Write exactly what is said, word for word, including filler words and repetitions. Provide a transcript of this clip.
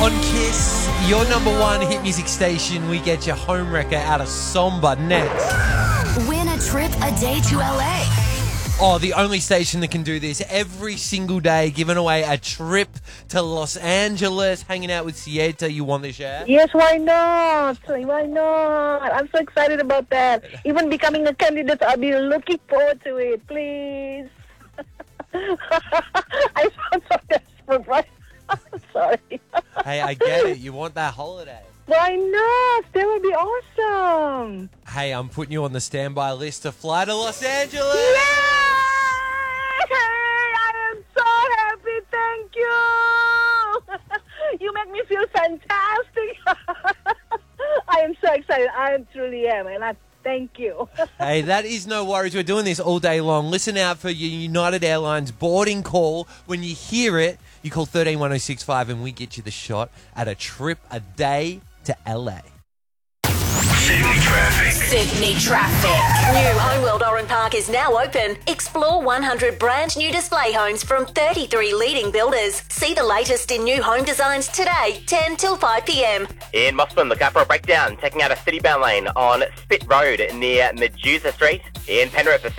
On Kiss, your number one hit music station, we get your home wrecker out of Somber next. Win a trip a day to L A. Oh, the only station that can do this every single day, giving away a trip to Los Angeles, hanging out with Sieta. You want this, yeah? Yes, why not? Why not? I'm so excited about that. Even becoming a candidate, I'll be looking forward to it. Please. I sound so desperate, right? Sorry. Hey, I get it. You want that holiday. Why not? That would be awesome. Hey, I'm putting you on the standby list to fly to Los Angeles. Yay! I am so happy. Thank you. You make me feel fantastic. I am so excited. I truly am. And I thank you. Hey, that is no worries. We're doing this all day long. Listen out for your United Airlines boarding call. When you hear it, you call one three one oh six five and we get you the shot at a trip a day to L A. Sydney traffic. Sydney traffic. New Homeworld Oran Park is now open. Explore one hundred brand new display homes from thirty-three leading builders. See the latest in new home designs today, ten till five p.m. In Mossman, look out for a breakdown taking out a city-bound lane on Spit Road near Medusa Street. In Penrith,